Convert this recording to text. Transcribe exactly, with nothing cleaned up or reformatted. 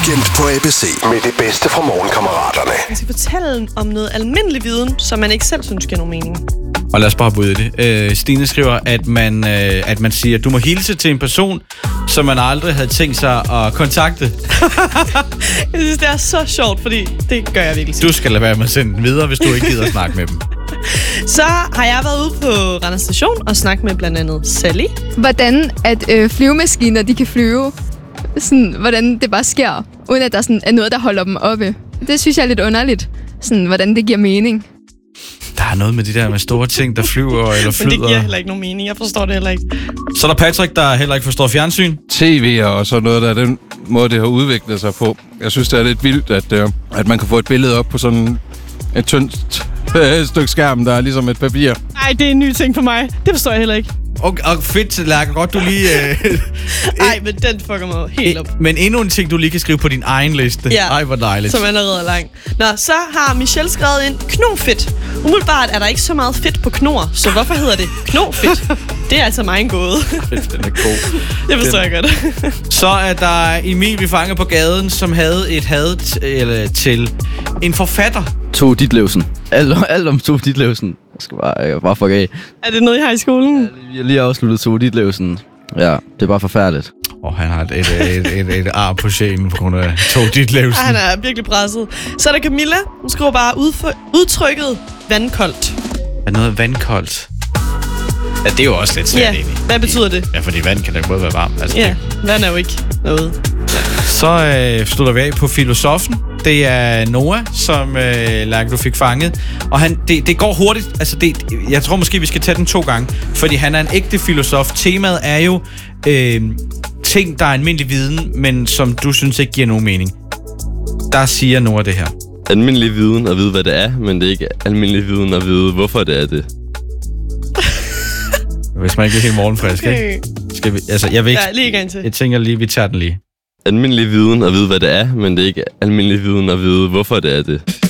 Weekend på A B C med det bedste fra morgenkammeraterne. Jeg skal fortælle om noget almindelig viden, som man ikke selv synes giver nogen mening. Og lad os bare bryde det. Øh, Stine skriver, at man, øh, at man siger, at du må hilse til en person, som man aldrig havde tænkt sig at kontakte. Jeg synes, det er så sjovt, fordi det gør jeg virkelig. Du skal lade være med at sende den videre, hvis du ikke gider at snakke med dem. Så har jeg været ude på Randers Station og snakket med blandt andet Sally. Hvordan at øh, flyvemaskiner, de kan flyve. Sådan, hvordan det bare sker, uden at der sådan er noget, der holder dem oppe. Det synes jeg er lidt underligt. Sådan, hvordan det giver mening. Der er noget med de der med store ting, der flyver eller flyder. Men det giver heller ikke nogen mening. Jeg forstår det heller ikke. Så er der Patrick, der heller ikke forstår fjernsyn. T V og sådan noget, der er den måde, det har udviklet sig på. Jeg synes, det er lidt vildt, at, øh, at man kan få et billede op på sådan et tyndt øh, stykke skærm, der er ligesom et papir. Nej, det er en ny ting for mig. Det forstår jeg heller ikke. Og, og fedt, Lærke, godt du lige... Øh, Ej, men den fucker mig helt op. Men endnu en ting, du lige kan skrive på din egen liste. Ja, ej, hvor dejligt. Som allerede er lang. Nå, så har Michelle skrevet ind knofedt. Umiddelbart er der ikke så meget fedt på knor, så hvorfor hedder det knofedt? Det er altså mig en gåde. Den er god. Det forstår jeg godt. Så er der Emil, vi fanger på gaden, som havde et had t- eller til en forfatter. Tove Ditlevsen. Alt, alt om Tove Ditlevsen. Jeg skal bare, jeg bare fuck af. Er det noget, I har i skolen? Ja, vi har lige afsluttet Tove Ditlevsen. Ja, det er bare forfærdeligt. Og han har et, et, et, et, et ar på sjælen på grund af Tove Ditlevsen. Han er virkelig presset. Så er der Camilla. Hun skriver bare udf- udtrykket vandkoldt. Er noget vandkoldt? Ja, det er jo også lidt svært Ja, egentlig. hvad betyder det? Ja, fordi vand kan da både være varmt. Altså, Ja, vand er jo ikke noget. Så øh, slutter vi af på filosofen. Det er Noah, som øh, Lærke, du fik fanget. Og han, det, det går hurtigt. Altså, det, jeg tror måske, vi skal tage den to gange. Fordi han er en ægte filosof. Temaet er jo øh, ting, der er almindelig viden, men som du synes ikke giver nogen mening. Der siger Noah det her. Almindelig viden at vide, hvad det er, men det er ikke almindelig viden at vide, hvorfor det er det. Hvis man ikke er helt morgenfrisk, Okay. ikke? Skal vi, altså, jeg vil ikke, Ja, lige en gang til. jeg tænker lige, vi tager den lige. Almindelig viden at vide, hvad det er, men det er ikke almindelig viden at vide, hvorfor det er det.